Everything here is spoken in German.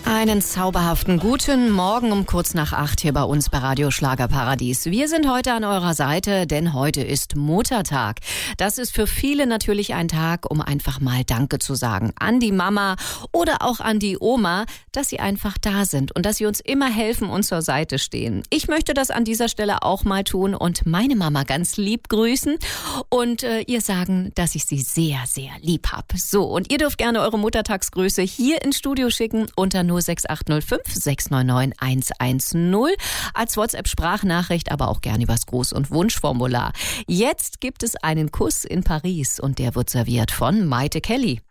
Einen zauberhaften guten Morgen um kurz nach 8 hier bei uns bei Radio Schlagerparadies. Wir sind heute an eurer Seite, denn heute ist Muttertag. Das ist für viele natürlich ein Tag, um einfach mal Danke zu sagen. An die Mama oder auch an die Oma, dass sie einfach da sind und dass sie uns immer helfen und zur Seite stehen. Ich möchte das an dieser Stelle auch mal tun und meine Mama ganz lieb grüßen und ihr sagen, dass ich sie sehr, sehr lieb habe. So, und ihr dürft gerne eure Muttertagsgrüße hier ins Studio schicken unter 06805 699 110 als WhatsApp-Sprachnachricht, aber auch gerne übers Gruß- und Wunschformular. Jetzt gibt es einen Kuss in Paris und der wird serviert von Maite Kelly.